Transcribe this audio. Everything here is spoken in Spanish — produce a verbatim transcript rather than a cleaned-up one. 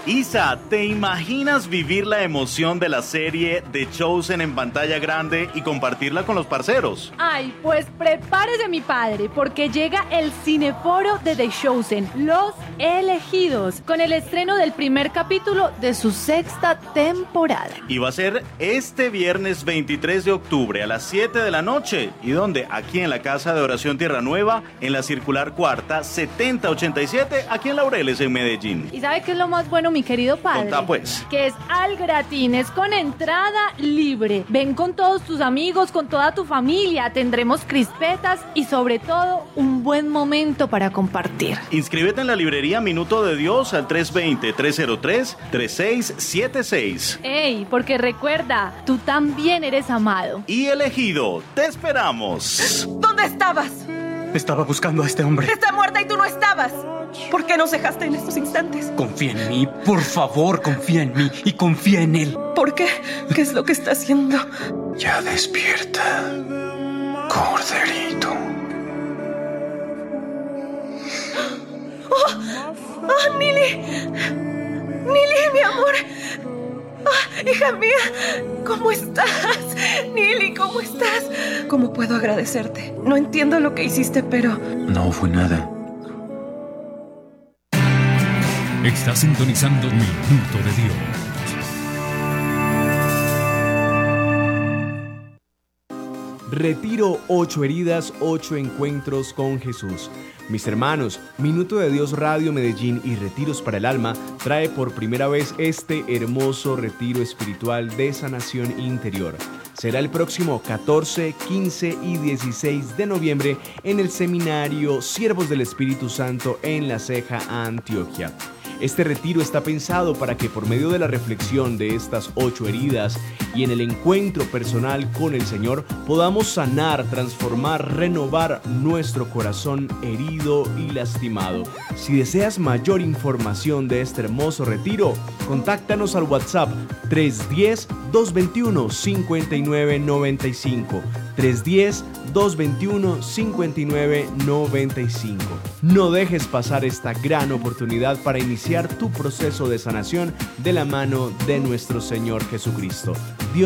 Isa, ¿te imaginas vivir la emoción de la serie The Chosen en pantalla grande y compartirla con los parceros? Ay, pues prepárese mi padre, porque llega el cineforo de The Chosen, Los Elegidos, con el estreno del primer capítulo de su sexta temporada. Y va a ser este viernes veintitrés de octubre a las siete de la noche. ¿Y dónde? Aquí en la Casa de Oración Tierra Nueva, en la Circular Cuarta, setenta ochenta y siete, aquí en Laureles, en Medellín. ¿Y sabe qué es lo más bueno, mi querido padre? Contá pues. Que es al gratín, es con entrada libre. Ven con todos tus amigos, con toda tu familia. Tendremos crispetas y sobre todo un buen momento para compartir. Inscríbete en la librería Minuto de Dios al tres dos cero, tres cero tres, tres seis siete seis. Ey, porque recuerda, tú también eres amado. Y elegido, te esperamos. ¿Dónde estabas? Estaba buscando a este hombre. Está muerta y tú no estabas. ¿Por qué nos dejaste en estos instantes? Confía en mí, por favor, confía en mí y confía en él. ¿Por qué? ¿Qué es lo que está haciendo? Ya despierta, corderito. ¡Oh! ¡Oh, Nili! ¡Nili, mi amor! ¡Oh, hija mía! ¿Cómo estás? Nili, ¿cómo estás? ¿Cómo puedo agradecerte? No entiendo lo que hiciste, pero... No fue nada. Está sintonizando Minuto de Dios. Retiro, ocho heridas, ocho encuentros con Jesús. Mis hermanos, Minuto de Dios Radio Medellín y Retiros para el Alma trae por primera vez este hermoso retiro espiritual de sanación interior. Será el próximo catorce, quince y dieciséis de noviembre en el seminario Siervos del Espíritu Santo en La Ceja, Antioquia. Este retiro está pensado para que por medio de la reflexión de estas ocho heridas y en el encuentro personal con el Señor podamos sanar, transformar, renovar nuestro corazón herido y lastimado. Si deseas mayor información de este hermoso retiro, contáctanos al WhatsApp tres uno cero, dos dos uno, cinco nueve nueve cinco, tres uno cero, dos dos uno, cinco nueve nueve cinco. No dejes pasar esta gran oportunidad para iniciar tu proceso de sanación de la mano de nuestro Señor Jesucristo. Dios